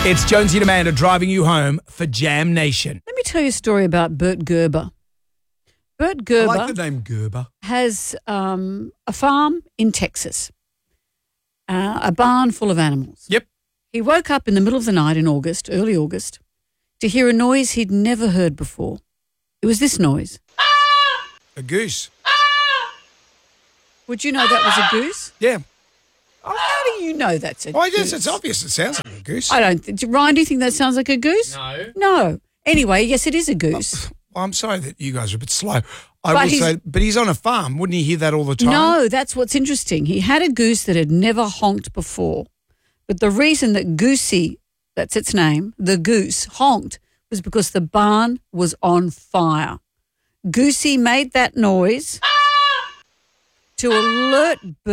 It's Jonesy and Amanda driving you home for Jam Nation. Let me tell you a story about Bert Gerber. Bert Gerber I like the name Gerber. has a farm in Texas, a barn full of animals. Yep. He woke up in the middle of the night in August, early August, to hear a noise he'd never heard before. It was this noise. A goose. Would you know that was a goose? Yeah. Oh, how do you know that's a Oh, yes, goose? it's obvious. It sounds like a goose. I don't. Ryan, do you think that sounds like a goose? No. No. Anyway, yes, it is a goose. Well, I'm sorry that you guys are a bit slow. I But will he's- say, but he's on a farm. Wouldn't he hear that all the time? No, that's what's interesting. He had a goose that had never honked before. But the reason that Goosey, that's its name, the goose, honked was because the barn was on fire. Goosey made that noise to alert